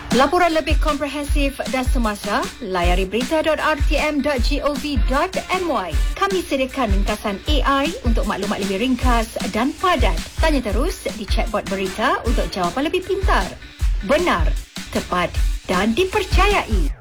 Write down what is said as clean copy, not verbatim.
Laporan lebih komprehensif dan semasa, layari berita.rtm.gov.my. Kami sediakan ringkasan AI untuk maklumat lebih ringkas dan padat. Tanya terus di chatbot berita untuk jawapan lebih pintar. Benar, tepat dan dipercayai.